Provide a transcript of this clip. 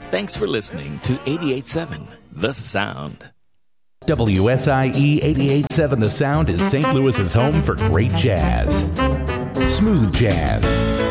Thanks for listening to 88.7 The Sound. WSIE 88.7 The Sound is St. Louis's home for great jazz. Smooth jazz,